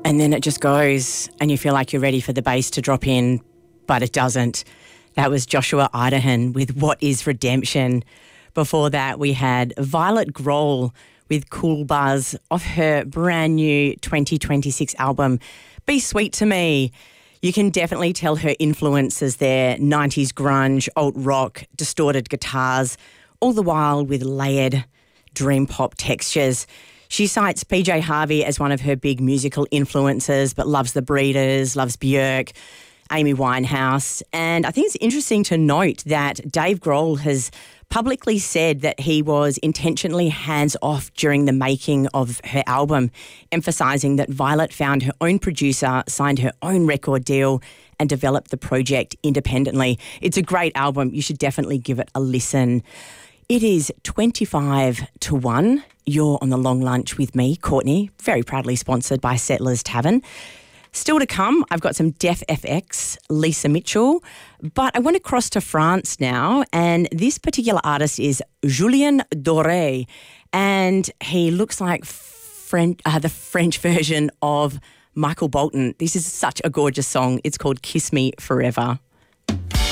and then it just goes and you feel like you're ready for the bass to drop in, but it doesn't. That was Joshua Idahan with What Is Redemption. Before that, we had Violet Grohl with Cool Buzz off her brand new 2026 album, Be Sweet to Me. You can definitely tell her influences there, 90s grunge, alt rock, distorted guitars, all the while with layered dream pop textures. She cites PJ Harvey as one of her big musical influences, but loves the Breeders, loves Björk, Amy Winehouse. And I think it's interesting to note that Dave Grohl has publicly said that he was intentionally hands-off during the making of her album, emphasising that Violet found her own producer, signed her own record deal and developed the project independently. It's a great album. You should definitely give it a listen. It is 25-1. You're on The Long Lunch with me, Courtney, very proudly sponsored by Settlers Tavern. Still to come, I've got some Def FX, Lisa Mitchell, but I want to cross to France now, and this particular artist is Julien Doré, and he looks like the French version of Michael Bolton. This is such a gorgeous song. It's called Kiss Me Forever.